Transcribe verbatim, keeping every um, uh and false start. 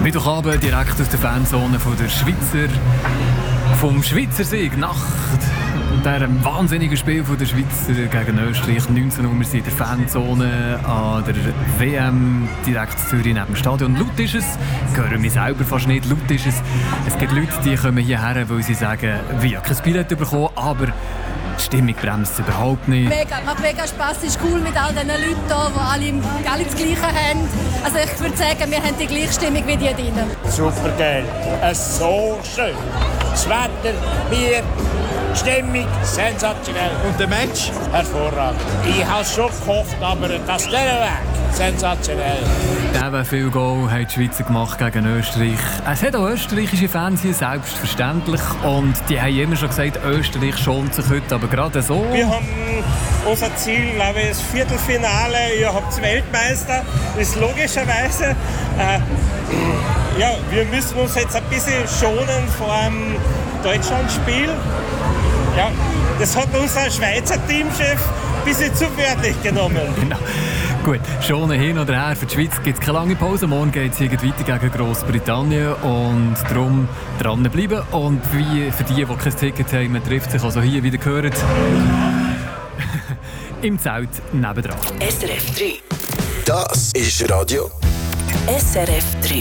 Mittwochabend direkt aus der Fanzone von der Schweizer, vom Schweizer Sieg nach diesem wahnsinnigen Spiel von der Schweizer gegen Österreich. neunzehn Uhr sind in der Fanzone an der W M direkt in Zürich neben dem Stadion. Laut ist es, hören wir selber fast nicht, laut ist es. Es gibt Leute, die kommen hierher, weil sie sagen, wir haben kein Billett bekommen, aber die Stimmung bremst überhaupt nicht. Mega, macht mega Spass, es ist cool mit all diesen Leuten hier, die alle, alle das Gleiche haben. Also ich würde sagen, wir haben die gleiche Stimmung wie die drinnen. Super geil, es ist so schön. Das Wetter, Bier, die Stimmung, sensationell. Und der Match? Hervorragend. Ich habe es schon gehofft, aber das der Weg, sensationell. Eben viel Goal haben die Schweizer gemacht gegen Österreich. Es hat auch österreichische Fans hier, selbstverständlich. Und die haben immer schon gesagt, Österreich schont sich heute, aber gerade so. Wir haben unser Ziel, glaube ich, das Viertelfinale. Ihr habt Weltmeister. Das ist logischerweise. Äh, ja, wir müssen uns jetzt ein bisschen schonen vor dem Deutschlandspiel. Ja, das hat unser Schweizer Teamchef ein bisschen zu wörtlich genommen. Genau. Gut, schon hin oder her. Für die Schweiz gibt es keine lange Pause. Morgen geht es weiter gegen Grossbritannien. Und darum dranbleiben. Und wie für die, die kein Ticket haben, man trifft sich also hier, wie ihr gehört, im Zelt nebendran. S R F drei. Das ist Radio S R F drei.